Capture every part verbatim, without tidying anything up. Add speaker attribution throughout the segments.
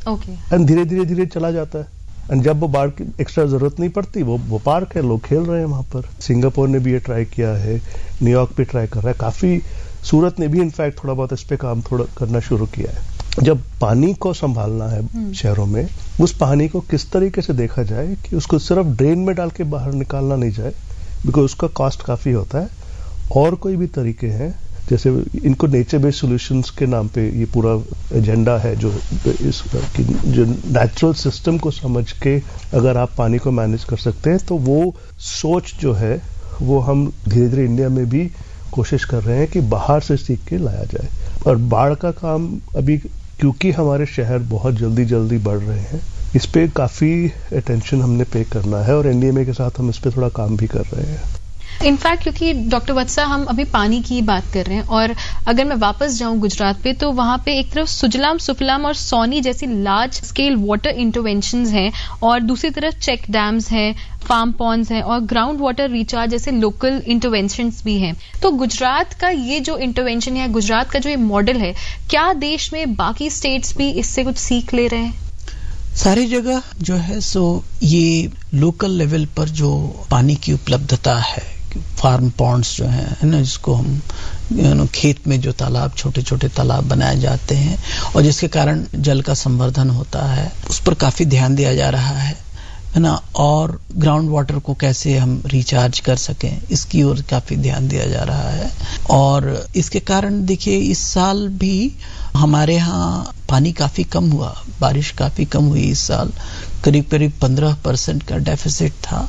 Speaker 1: Okay
Speaker 2: and धीरे धीरे धीरे चला जाता है। एंड जब वो बाढ़ की एक्स्ट्रा जरूरत नहीं पड़ती, वो वो पार्क है, लोग खेल रहे हैं वहां पर। सिंगापुर ने भी ये ट्राई किया है, न्यूयॉर्क भी ट्राई कर रहा है, काफी सूरत ने भी इनफैक्ट थोड़ा बहुत इस पे काम थोड़ा करना शुरू किया है। जब पानी को संभालना है शहरों में, उस पानी को किस तरीके से देखा जाए कि उसको सिर्फ ड्रेन में डाल के बाहर निकालना नहीं जाए, बिकॉज उसका कॉस्ट काफी होता है। और कोई भी तरीके हैं, जैसे इनको नेचर बेस्ड सॉल्यूशंस के नाम पे ये पूरा एजेंडा है, जो इस जो नेचुरल सिस्टम को समझ के अगर आप पानी को मैनेज कर सकते हैं, तो वो सोच जो है वो हम धीरे धीरे इंडिया में भी कोशिश कर रहे हैं कि बाहर से सीख के लाया जाए। और बाढ़ का काम अभी क्योंकि हमारे शहर बहुत जल्दी जल्दी बढ़ रहे हैं, इस पे काफी अटेंशन हमने पे करना है और एनडीएमए के साथ हम इस पे थोड़ा काम भी कर रहे हैं।
Speaker 1: इनफैक्ट क्योंकि डॉक्टर वत्सा हम अभी पानी की बात कर रहे हैं, और अगर मैं वापस जाऊं गुजरात पे, तो वहां पे एक तरफ सुजलाम सुफलाम और सोनी जैसी लार्ज स्केल वाटर इंटरवेंशंस हैं, और दूसरी तरफ चेक डैम्स हैं, फार्म पॉन्ड्स हैं, और ग्राउंड वाटर रिचार्ज जैसे लोकल इंटरवेंशंस भी हैं। तो गुजरात का ये जो इंटरवेंशन है, गुजरात का जो ये मॉडल है, क्या देश में बाकी स्टेट्स भी इससे कुछ सीख ले रहे हैं?
Speaker 3: सारी जगह जो है सो ये लोकल लेवल पर जो पानी की उपलब्धता है, फार्म पॉन्ड्स जो है ना, जिसको हम यू नो खेत में जो तालाब, छोटे छोटे तालाब बनाए जाते हैं और जिसके कारण जल का संवर्धन होता है, उस पर काफी ध्यान दिया जा रहा है है ना। और ग्राउंड वाटर को कैसे हम रिचार्ज कर सकें, इसकी ओर काफी ध्यान दिया जा रहा है। और इसके कारण देखिए इस साल भी हमारे यहाँ पानी काफी कम हुआ, बारिश काफी कम हुई इस साल, करीब करीब पंद्रह परसेंट का डेफिसिट था।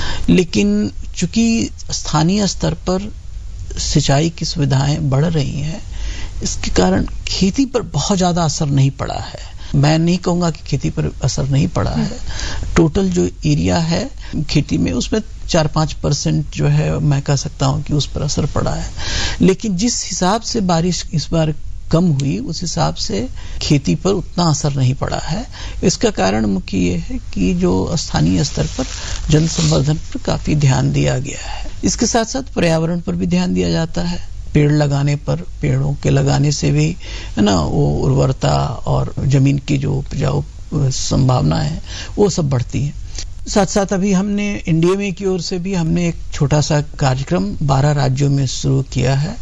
Speaker 3: लेकिन चूंकि स्थानीय स्तर पर सिंचाई की सुविधाएं बढ़ रही हैं, इसके कारण खेती पर बहुत ज्यादा असर नहीं पड़ा है। मैं नहीं कहूंगा कि खेती पर असर नहीं पड़ा है। टोटल जो एरिया है खेती में, उसमें चार पांच परसेंट जो है मैं कह सकता हूं कि उस पर असर पड़ा है। लेकिन जिस हिसाब से बारिश इस बार कम हुई, उस हिसाब से खेती पर उतना असर नहीं पड़ा है। इसका कारण मुख्य ये है कि जो स्थानीय स्तर पर जल संवर्धन पर काफी ध्यान दिया गया है। इसके साथ साथ पर्यावरण पर भी ध्यान दिया जाता है। पेड़ लगाने पर, पेड़ों के लगाने से भी है ना, वो उर्वरता और जमीन की जो उपजाऊ संभावना है वो सब बढ़ती है। साथ साथ अभी हमने एनडीएमए की ओर से भी हमने एक छोटा सा कार्यक्रम बारह राज्यों में शुरू किया है,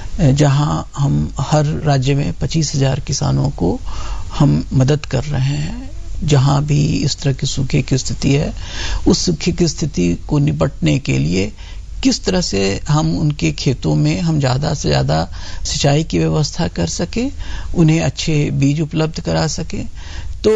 Speaker 3: जहां हम हर राज्य में पच्चीस हजार किसानों को हम मदद कर रहे हैं। जहां भी इस तरह की सूखे की स्थिति है, उस सूखे की स्थिति को निपटने के लिए किस तरह से हम उनके खेतों में हम ज्यादा से ज्यादा सिंचाई की व्यवस्था कर सके, उन्हें अच्छे बीज उपलब्ध करा सके। तो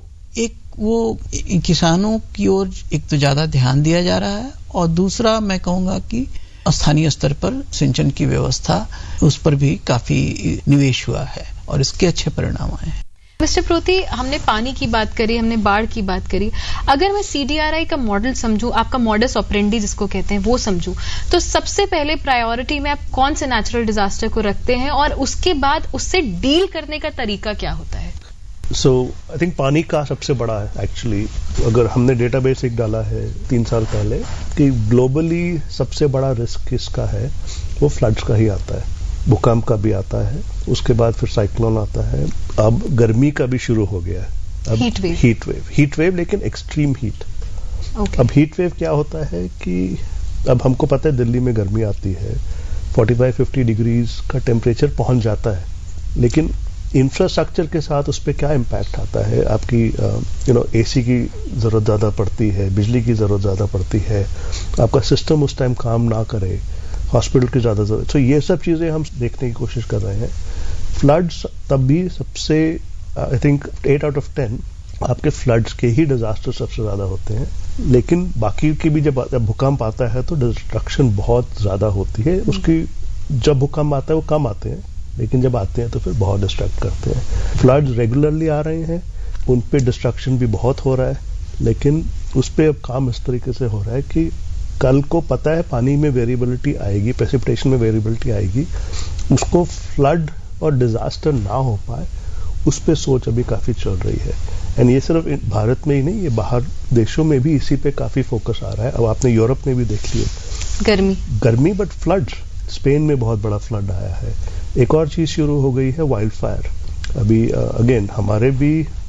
Speaker 3: एक वो किसानों की ओर एक तो ज्यादा ध्यान दिया जा रहा है, और दूसरा मैं कहूंगा कि स्थानीय स्तर पर सिंचन की व्यवस्था, उस पर भी काफी निवेश हुआ है और इसके अच्छे परिणाम आए हैं।
Speaker 1: मिस्टर प्रोती, हमने पानी की बात करी, हमने बाढ़ की बात करी। अगर मैं सीडीआरआई का मॉडल समझूं, आपका मॉडस ऑपरेंडी जिसको कहते हैं वो समझूं, तो सबसे पहले प्रायोरिटी में आप कौन से नेचुरल डिजास्टर को रखते हैं, और उसके बाद उससे डील करने का तरीका क्या होता है?
Speaker 2: सो आई थिंक पानी का सबसे बड़ा है एक्चुअली, अगर हमने डेटाबेस एक डाला है तीन साल पहले कि ग्लोबली सबसे बड़ा रिस्क किसका है, वो फ्लड्स का ही आता है। भूकंप का भी आता है, उसके बाद फिर साइक्लोन आता है, अब गर्मी का भी शुरू हो गया है। अब
Speaker 1: heat wave
Speaker 2: heat wave heat wave लेकिन एक्सट्रीम हीट।
Speaker 1: okay.
Speaker 2: अब हीट वेव क्या होता है कि अब हमको पता है दिल्ली में गर्मी आती है, पैंतालीस पचास डिग्रीज का टेम्परेचर पहुंच जाता है, लेकिन इंफ्रास्ट्रक्चर के साथ उस पर क्या इम्पैक्ट आता है। आपकी यू नो एसी की जरूरत ज्यादा पड़ती है, बिजली की जरूरत ज्यादा पड़ती है, आपका सिस्टम उस टाइम काम ना करे, हॉस्पिटल की ज्यादा जरूरत। तो ये सब चीजें हम देखने की कोशिश कर रहे हैं। फ्लड्स तब भी सबसे I think eight out of ten आपके फ्लड्स के ही डिजास्टर सबसे ज्यादा होते हैं, लेकिन बाकी की भी जब जब भूकंप आता है तो डिस्ट्रक्शन बहुत ज्यादा होती है। उसकी जब भूकंप आता है वो कम आते हैं, लेकिन जब आते हैं तो फिर बहुत डिस्ट्रक्ट करते हैं। फ्लड्स रेगुलरली आ रहे हैं, उन पे डिस्ट्रक्शन भी बहुत हो रहा है, लेकिन उस पे अब काम इस तरीके से हो रहा है कि कल को पता है पानी में वेरिएबिलिटी आएगी, प्रेसिपिटेशन में वेरिएबिलिटी आएगी, उसको फ्लड और डिजास्टर ना हो पाए उस पे सोच अभी काफी चल रही है। एंड ये सिर्फ भारत में ही नहीं, ये बाहर देशों में भी इसी पे काफी फोकस आ रहा है। अब आपने यूरोप में भी देख लिया
Speaker 1: गर्मी
Speaker 2: गर्मी बट फ्लड्स, स्पेन में बहुत बड़ा फ्लड आया है। एक और चीज शुरू हो गई है, वाइल्ड फायर। अभी अगेन uh, हमारे भी